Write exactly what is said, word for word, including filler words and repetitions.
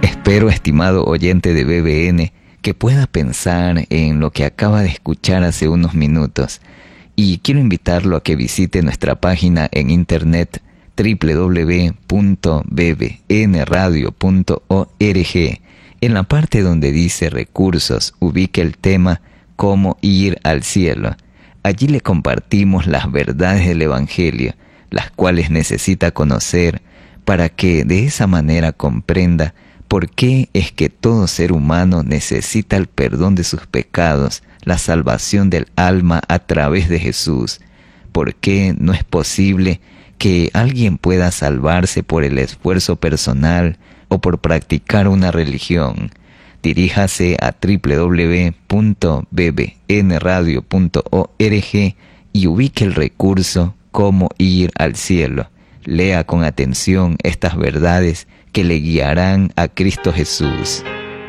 Espero, estimado oyente de B B N, que pueda pensar en lo que acaba de escuchar hace unos minutos. Y quiero invitarlo a que visite nuestra página en internet doble u doble u doble u punto b b n radio punto org. En la parte donde dice recursos, ubique el tema Cómo ir al cielo. Allí le compartimos las verdades del Evangelio, las cuales necesita conocer para que de esa manera comprenda por qué es que todo ser humano necesita el perdón de sus pecados, la salvación del alma a través de Jesús. ¿Por qué no es posible que alguien pueda salvarse por el esfuerzo personal o por practicar una religión? Diríjase a doble u doble u doble u punto b b n radio punto org y ubique el recurso Cómo ir al cielo. Lea con atención estas verdades que le guiarán a Cristo Jesús.